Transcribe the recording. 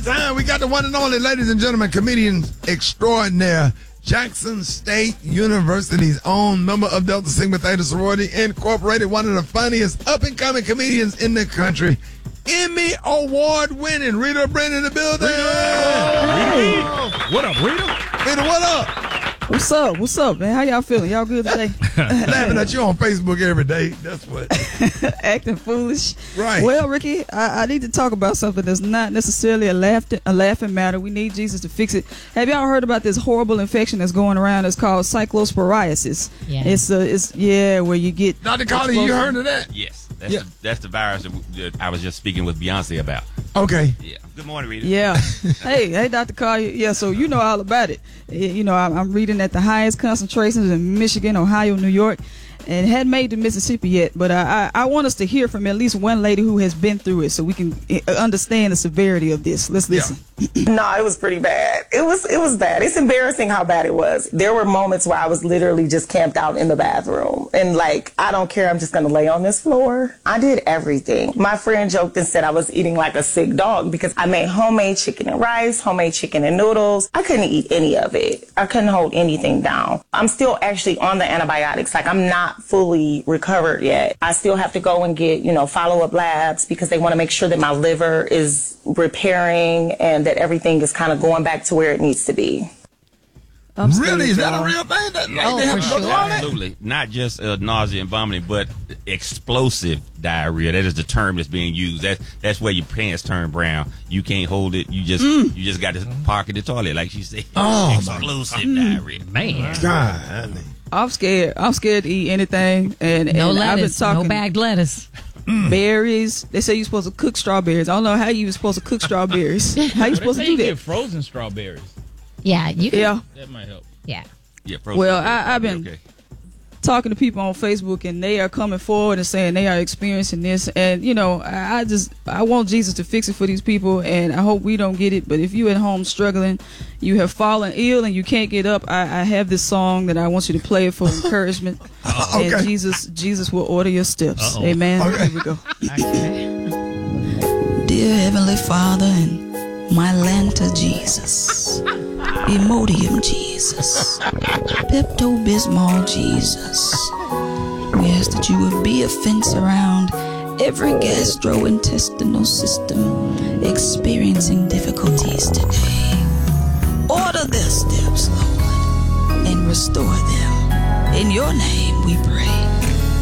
time. We got the one and only, ladies and gentlemen, comedian extraordinaire, Jackson State University's own member of Delta Sigma Theta Sorority Incorporated, one of the funniest up-and-coming comedians in the country, Emmy Award-winning Rita Brent in the building. Rita. What up, Rita? Rita, what up? What's up? What's up, man? How y'all feeling? Y'all good today? Laughing at you on Facebook every day. That's what. Acting foolish. Right. Well, Ricky, I need to talk about something that's not necessarily a laughing matter. We need Jesus to fix it. Have y'all heard about this horrible infection that's going around? It's called cyclosporiasis. Yeah. It's where you get. Dr. Carter, you heard of that? Yes. That's the virus that I was just speaking with Beyonce about. Okay. Yeah. Good morning, Rita. Yeah. Hey, Dr. Carr. Yeah, so you know all about it. You know, I'm reading at the highest concentrations in Michigan, Ohio, New York, and hadn't made to Mississippi yet. But I want us to hear from at least one lady who has been through it so we can understand the severity of this. Let's listen. No, it was pretty bad. It was bad. It's embarrassing how bad it was. There were moments where I was literally just camped out in the bathroom and like, I don't care, I'm just gonna lay on this floor. I did everything. My friend joked and said I was eating like a sick dog because I made homemade chicken and rice, homemade chicken and noodles. I couldn't eat any of it. I couldn't hold anything down. I'm still actually on the antibiotics. Like, I'm not fully recovered yet. I still have to go and get, follow-up labs because they want to make sure that my liver is repairing and that everything is kind of going back to where it needs to be. Really? Is that a real thing? For sure. Absolutely. Not just nausea and vomiting, but explosive diarrhea. That is the term that's being used. That's where your pants turn brown. You can't hold it. You just got to park in the toilet, like she said. Oh, explosive diarrhea. Man. God. I'm scared. I'm scared to eat anything. And No I've been lettuce. talking No bagged lettuce. berries. They say you're supposed to cook strawberries. I don't know how you were supposed to cook strawberries. How you supposed to do You that? get frozen strawberries. Yeah, you can. Yeah. That might help. Yeah. Yeah, frozen Well, strawberries I've probably been okay. talking to people on Facebook, and they are coming forward and saying they are experiencing this. And I want Jesus to fix it for these people, and I hope we don't get it. But if you at home struggling, you have fallen ill and you can't get up, I have this song that I want you to play for encouragement. Okay. And Jesus will order your steps. Amen. Okay. Here we go. Dear Heavenly Father and my Lanta Jesus, Imodium Jesus, Pepto-Bismol Jesus, we ask that you would be a fence around every gastrointestinal system experiencing difficulties today. Order their steps, Lord, and restore them. In your name we pray.